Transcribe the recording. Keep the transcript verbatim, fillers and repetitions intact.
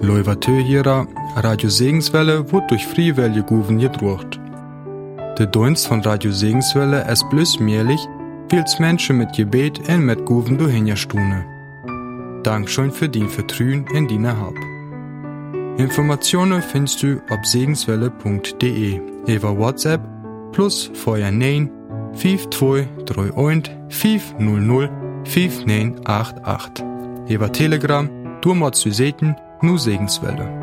Leuvatö Radio Segenswelle wird durch Freiwillige Guven gedruckt. Der Dienst von Radio Segenswelle ist bloß möglich, weil es Menschen mit Gebet und mit Guven durchhinstune. Dankeschön für dein Vertrauen in deine Hab. Informationen findest du auf segenswelle punkt de über WhatsApp plus Feuer neun fünf zwei drei eins fünf null null fünf neun acht acht. Über Telegram, du machst du Seten, nur Segenswelle.